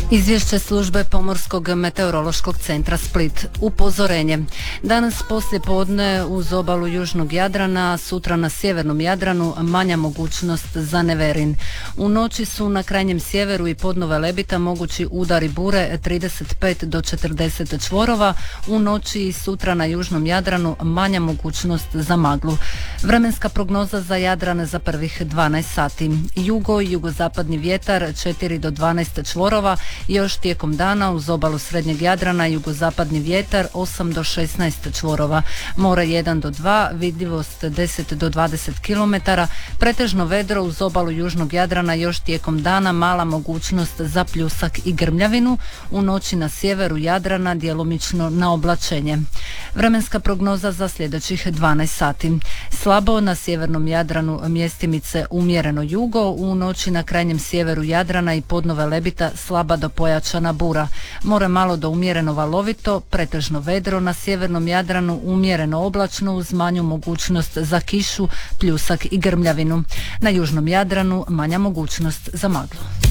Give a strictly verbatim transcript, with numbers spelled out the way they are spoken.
Izvješće službe Pomorskog meteorološkog centra Split. Upozorenje. Danas poslije podne uz obalu južnog Jadrana, a sutra na sjevernom Jadranu manja mogućnost za neverin. U noći su na krajnjem sjeveru i podno Velebita mogući udari bure trideset pet do četrdeset čvorova. U noći i sutra na južnom Jadranu manja mogućnost za maglu. Vremenska prognoza za Jadran za prvih dvanaest sati. Jugo i jugozapadni vjetar četiri do dvanaest čvorova. Još tijekom dana uz obalu srednjeg Jadrana jugozapadni vjetar osam do šesnaest čvorova. More jedan do dva, vidljivost deset do dvadeset kilometara. Pretežno vedro uz obalu južnog Jadrana još tijekom dana, mala mogućnost za pljusak i grmljavinu. U noći na sjeveru Jadrana djelomično na oblačenje. Vremenska prognoza za sljedećih dvanaest sati. Slabo na sjevernom Jadranu mjestimice umjereno jugo, u noći na krajnjem sjeveru Jadrana i podno Velebita slaba do pojačana bura. More malo do umjereno valovito, pretežno vedro, na sjevernom Jadranu umjereno oblačno uz manju mogućnost za kišu, pljusak i grmljavinu. Na južnom Jadranu manja mogućnost za maglu.